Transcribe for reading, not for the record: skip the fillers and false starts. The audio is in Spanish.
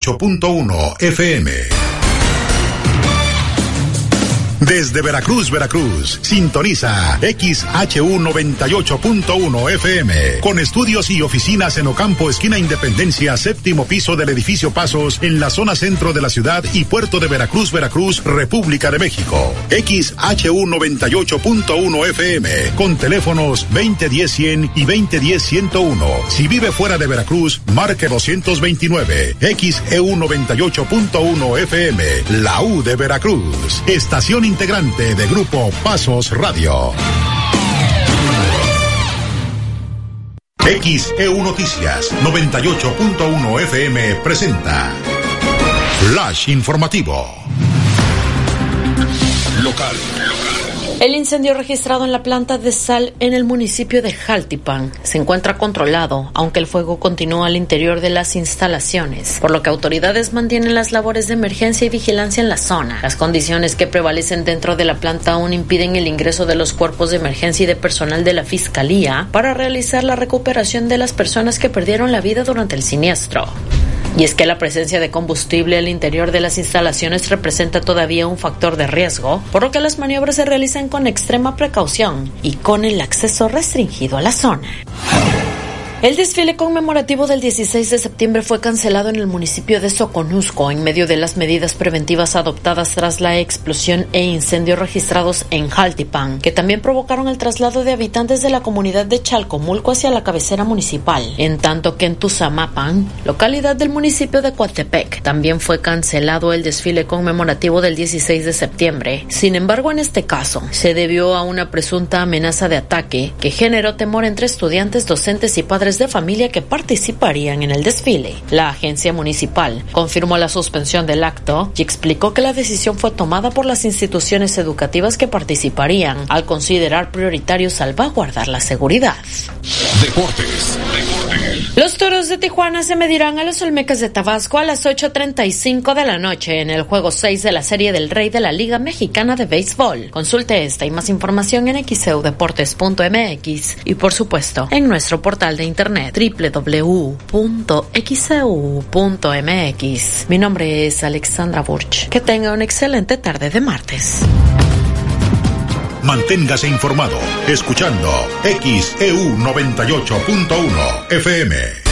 98.1 FM. Desde Veracruz, Veracruz, sintoniza XHU 98.1 FM, con estudios y oficinas en Ocampo, esquina Independencia, séptimo piso del edificio Pasos, en la zona centro de la ciudad y puerto de Veracruz, Veracruz, República de México. XHU 98.1 FM, con teléfonos 2010-100 y 2010-101. Si vive fuera de Veracruz, marque 229. XEU 98.1 FM, la U de Veracruz, estación integrante de Grupo Pasos Radio. XEU Noticias 98.1 FM presenta Flash Informativo. Local. El incendio registrado en la planta de sal en el municipio de Jaltipan se encuentra controlado, aunque el fuego continúa al interior de las instalaciones, por lo que autoridades mantienen las labores de emergencia y vigilancia en la zona. Las condiciones que prevalecen dentro de la planta aún impiden el ingreso de los cuerpos de emergencia y de personal de la Fiscalía para realizar la recuperación de las personas que perdieron la vida durante el siniestro. Y es que la presencia de combustible al interior de las instalaciones representa todavía un factor de riesgo, por lo que las maniobras se realizan con extrema precaución y con el acceso restringido a la zona. El desfile conmemorativo del 16 de septiembre fue cancelado en el municipio de Soconusco en medio de las medidas preventivas adoptadas tras la explosión e incendio registrados en Jaltipan, que también provocaron el traslado de habitantes de la comunidad de Chalcomulco hacia la cabecera municipal, en tanto que en Tuzamapan, localidad del municipio de Coatepec, también fue cancelado el desfile conmemorativo del 16 de septiembre. Sin embargo, en este caso, se debió a una presunta amenaza de ataque que generó temor entre estudiantes, docentes y padres de familia que participarían en el desfile. La agencia municipal confirmó la suspensión del acto y explicó que la decisión fue tomada por las instituciones educativas que participarían al considerar prioritario salvaguardar la seguridad. Deportes. Los Toros de Tijuana se medirán a los Olmecas de Tabasco a las 8:35 de la noche en el juego 6 de la Serie del Rey de la Liga Mexicana de Béisbol. Consulte esta y más información en xeudeportes.mx y por supuesto en nuestro portal de internet www.xeu.mx. Mi nombre es Alexandra Burch. Que tenga una excelente tarde de martes. Manténgase informado escuchando XEU 98.1 FM.